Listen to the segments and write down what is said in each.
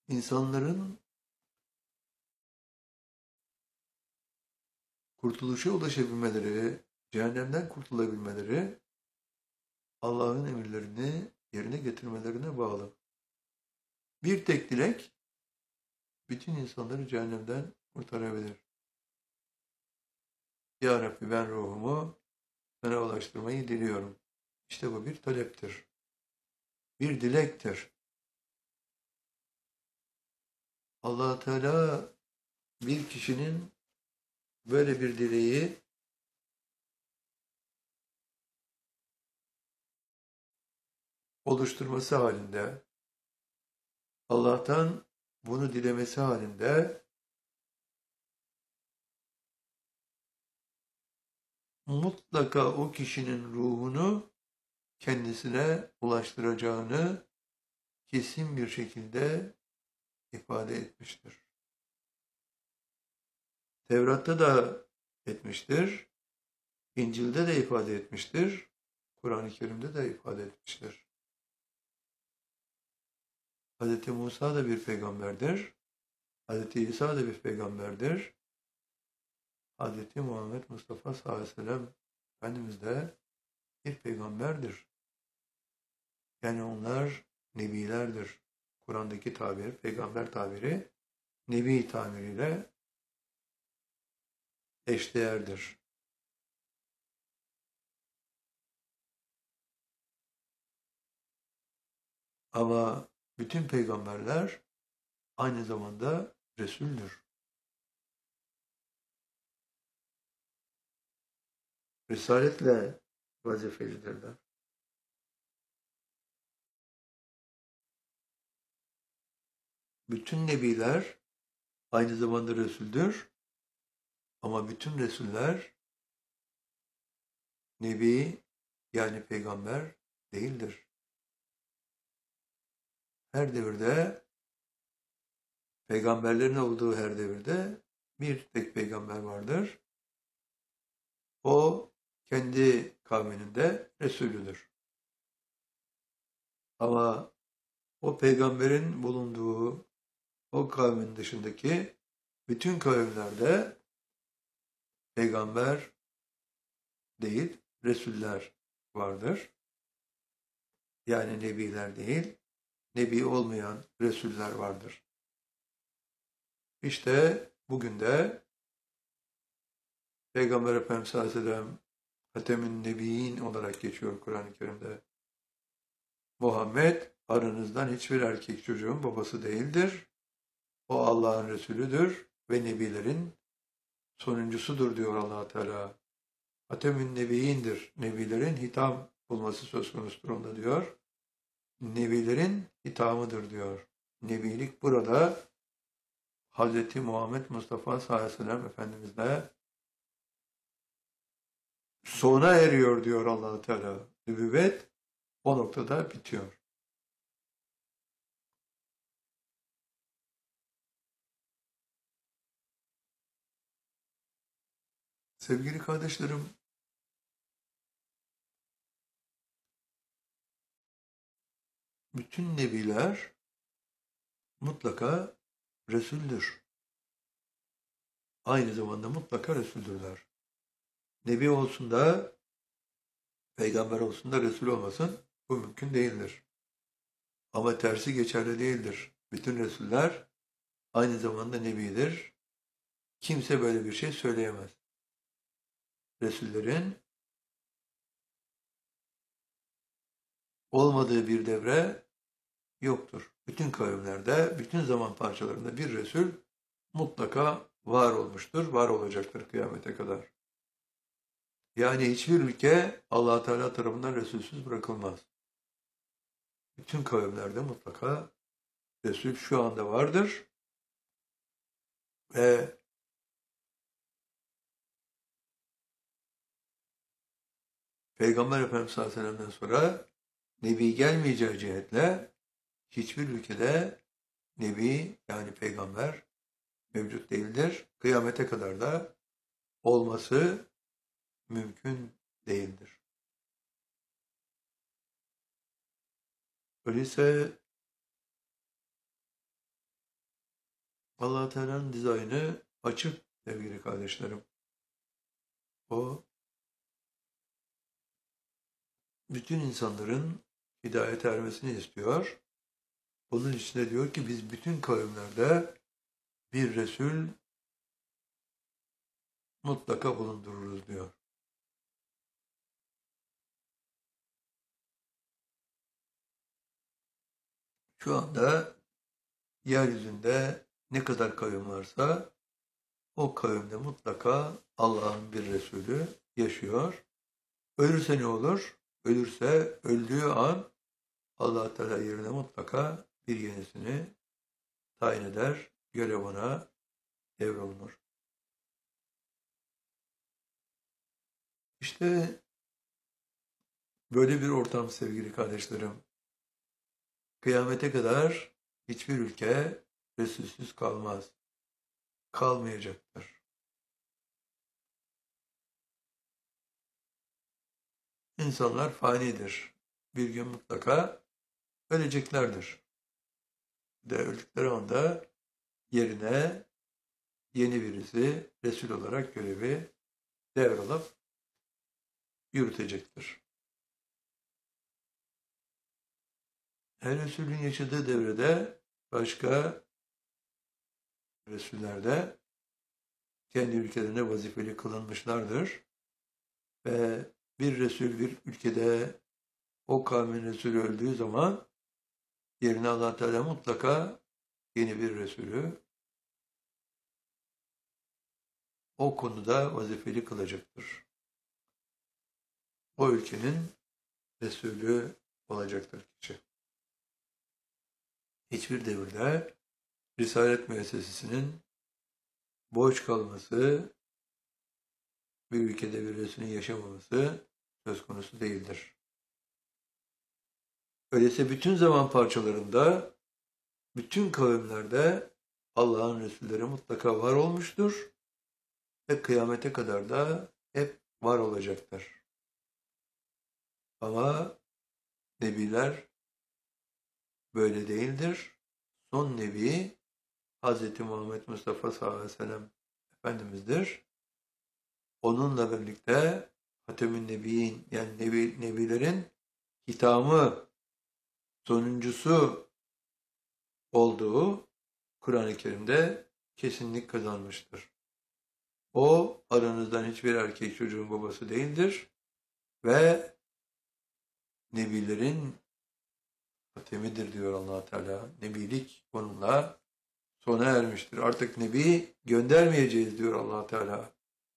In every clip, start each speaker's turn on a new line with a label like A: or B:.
A: İnsanların kurtuluşa ulaşabilmeleri, cehennemden kurtulabilmeleri Allah'ın emirlerini yerine getirmelerine bağlı. Bir tek dilek bütün insanları cehennemden kurtarabilir. Ya Rabbi ben ruhumu sana ulaştırmayı diliyorum. İşte bu bir taleptir. Bir dilektir. Allah Teala bir kişinin böyle bir dileği oluşturması halinde, Allah'tan bunu dilemesi halinde mutlaka o kişinin ruhunu kendisine ulaştıracağını kesin bir şekilde ifade etmiştir. Tevrat'ta da etmiştir, İncil'de de ifade etmiştir, Kur'an-ı Kerim'de de ifade etmiştir. Hz. Musa da bir peygamberdir, Hz. İsa da bir peygamberdir, Hz. Muhammed Mustafa sallallahu aleyhi ve sellem Efendimiz de bir peygamberdir. Yani onlar nebilerdir. Kur'an'daki tabiri, peygamber tabiri, nebi tabiriyle eşdeğerdir. Ama bütün peygamberler aynı zamanda Resul'dür. Risaletle vazifelidirler. Bütün nebiler aynı zamanda Resul'dür. Ama bütün Resuller nebi yani peygamber değildir. Her devirde peygamberlerin olduğu her devirde bir tek peygamber vardır. O kendi kavminin de Resulüdür. Ama o peygamberin bulunduğu o kavmin dışındaki bütün kavimlerde peygamber değil, Resuller vardır. Yani nebiler değil, nebi olmayan Resuller vardır. İşte bugün de Peygamber Efendimiz sallallahu aleyhi ve sellem Hatem'in Nebiyyin olarak geçiyor Kur'an-ı Kerim'de. Muhammed aranızdan hiçbir erkek çocuğun babası değildir. O Allah'ın Resulüdür ve nebilerin sonuncusudur diyor Allah Teala. Hatemün Nebiyyindir. Nebilerin hitam bulması söz konusudur onda diyor. Nebilerin hitamıdır diyor. Nebilik burada Hz. Muhammed Mustafa sallallahu aleyhi ve sellem Efendimiz'le sona eriyor diyor Allah Teala. Nübüvvet o noktada bitiyor. Sevgili kardeşlerim, bütün nebiler mutlaka Resul'dür. Aynı zamanda mutlaka Resul'dürler. Nebi olsun da, peygamber olsun da Resul olmasın, bu mümkün değildir. Ama tersi geçerli değildir. Bütün Resuller aynı zamanda Nebidir. Kimse böyle bir şey söyleyemez. Resullerin olmadığı bir devre yoktur. Bütün kavimlerde, bütün zaman parçalarında bir Resul mutlaka var olmuştur, var olacaktır kıyamete kadar. Yani hiçbir ülke Allah Teala tarafından Resulsüz bırakılmaz. Bütün kavimlerde mutlaka Resul şu anda vardır ve Peygamber Efendimiz sallallahu aleyhi ve sellem'den sonra Nebi gelmeyeceği cihetle hiçbir ülkede Nebi yani peygamber mevcut değildir. Kıyamete kadar da olması mümkün değildir. Öyleyse Allah Teala'nın dizaynı açık sevgili kardeşlerim. O bütün insanların hidayete ermesini istiyor. Bunun için de diyor ki biz bütün kavimlerde bir Resul mutlaka bulundururuz diyor. Şu anda yeryüzünde ne kadar kavim varsa o kavimde mutlaka Allah'ın bir Resulü yaşıyor. Ölürse ne olur? Ölürse öldüğü an Allah Teala yerine mutlaka bir yenisini tayin eder. Görev ona devrolunur. İşte böyle bir ortam sevgili kardeşlerim. Kıyamete kadar hiçbir ülke Resulsüz kalmaz. Kalmayacaktır. İnsanlar fanidir. Bir gün mutlaka öleceklerdir. De öldükleri anda yerine yeni birisi Resul olarak görevi devralıp yürütecektir. Her Resulün yaşadığı devrede başka Resuller de kendi ülkelerine vazifeli kılınmışlardır. Ve bir Resul bir ülkede o kavmin Resulü öldüğü zaman yerine Allah Teala mutlaka yeni bir Resulü o konuda vazifeli kılacaktır. O ülkenin Resulü olacaktır kişi. Hiçbir devirde Risalet müessesesinin boş kalması, bir ülkede bir Resulün yaşamaması söz konusu değildir. Öyleyse bütün zaman parçalarında, bütün kavimlerde Allah'ın Resulleri mutlaka var olmuştur ve kıyamete kadar da hep var olacaktır. Ama Nebiler böyle değildir. Son Nebi Hz. Muhammed Mustafa sallallahu aleyhi ve sellem Efendimiz'dir. Onunla birlikte Hatemün Nebiyin yani Nebilerin hitamı sonuncusu olduğu Kur'an-ı Kerim'de kesinlik kazanmıştır. O aranızdan hiçbir erkek çocuğun babası değildir ve Nebilerin hatemidir diyor Allah Teala. Nebilik onunla sona ermiştir. Artık Nebi göndermeyeceğiz diyor Allah Teala.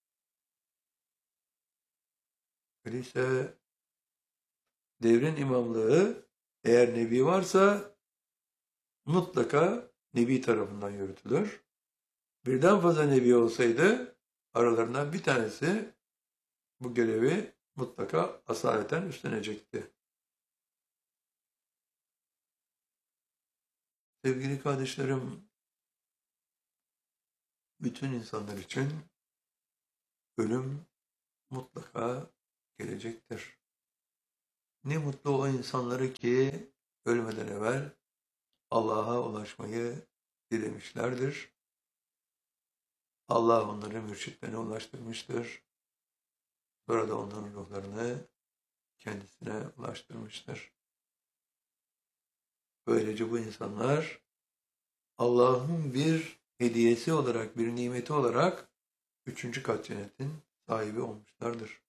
A: Öyleyse devrin imamlığı eğer Nebi varsa mutlaka Nebi tarafından yürütülür. Birden fazla Nebi olsaydı aralarından bir tanesi bu görevi mutlaka asaleten üstlenecekti. Sevgili kardeşlerim, bütün insanlar için ölüm mutlaka gelecektir. Ne mutlu o insanları ki ölmeden evvel Allah'a ulaşmayı dilemişlerdir. Allah onları mürşitlerine ulaştırmıştır. Sonra da onların ruhlarını kendisine ulaştırmıştır. Böylece bu insanlar Allah'ın bir hediyesi olarak, bir nimeti olarak 3. kat cennetin sahibi olmuşlardır.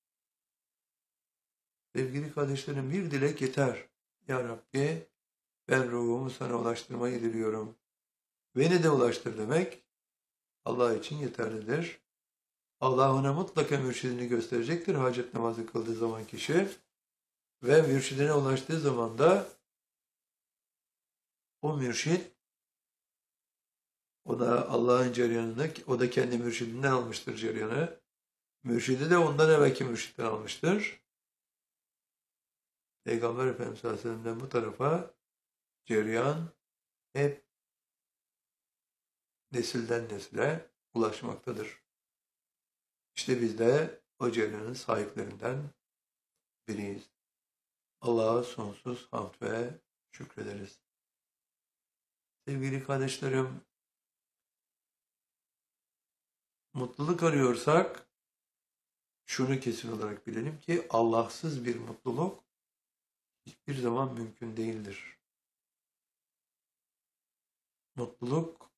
A: Sevgili kardeşlerim bir dilek yeter. Ya Rabbi ben ruhumu sana ulaştırmayı diliyorum. Beni de ulaştır demek Allah için yeterlidir. Allah ona mutlaka mürşidini gösterecektir hacet namazı kıldığı zaman kişi. Ve mürşidine ulaştığı zaman da o mürşid o da Allah'ın cereyanını, o da kendi mürşidinden almıştır cereyanı. Mürşidi de ondan evvelki mürşitten almıştır. Peygamber Efendimiz sallallahu aleyhi ve sellem'den bu tarafa cereyan hep nesilden nesile ulaşmaktadır. İşte biz de o cereyanın sahiplerinden biriyiz. Allah'a sonsuz hamd ve şükrederiz. Sevgili kardeşlerim, mutluluk arıyorsak şunu kesin olarak bilelim ki Allahsız bir mutluluk hiçbir zaman mümkün değildir. Mutluluk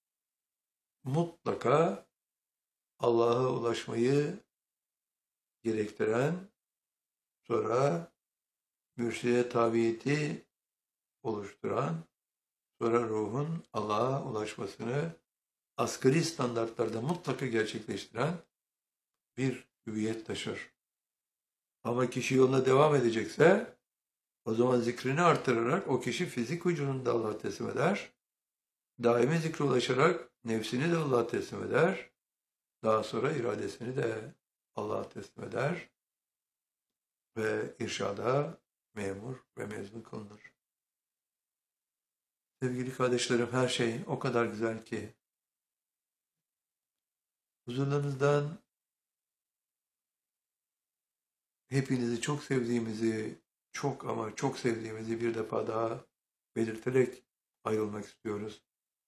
A: mutlaka Allah'a ulaşmayı gerektiren, sonra mürşide tabiyeti oluşturan, sonra ruhun Allah'a ulaşmasını asgari standartlarda mutlaka gerçekleştiren bir hüviyet taşır. Ama kişi yoluna devam edecekse o zaman zikrini artırarak o kişi fizik vücudunu da Allah'a teslim eder. Daimi zikre ulaşarak nefsini de Allah'a teslim eder. Daha sonra iradesini de Allah'a teslim eder. Ve irşada memur ve mezun kılınır. Sevgili kardeşlerim, her şey o kadar güzel ki huzurlarınızdan hepinizi çok sevdiğimizi, çok ama çok sevdiğimizi bir defa daha belirterek ayrılmak istiyoruz.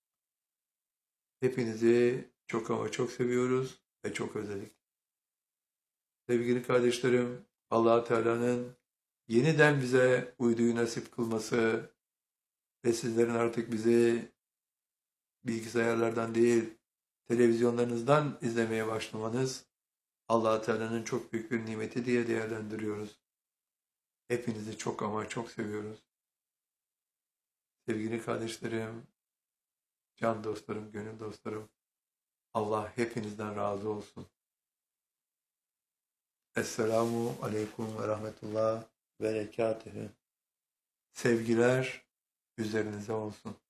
A: Hepinizi çok ama çok seviyoruz ve çok özledik. Sevgili kardeşlerim, Allah Teala'nın yeniden bize uyduyu nasip kılması ve sizlerin artık bizi bilgisayarlardan değil, televizyonlarınızdan izlemeye başlamanız Allah Teala'nın çok büyük bir nimeti diye değerlendiriyoruz. Hepinizi çok ama çok seviyoruz. Sevgili kardeşlerim, can dostlarım, gönül dostlarım, Allah hepinizden razı olsun. Esselamu aleyküm ve rahmetullah ve berekatühü. Sevgiler üzerinize olsun.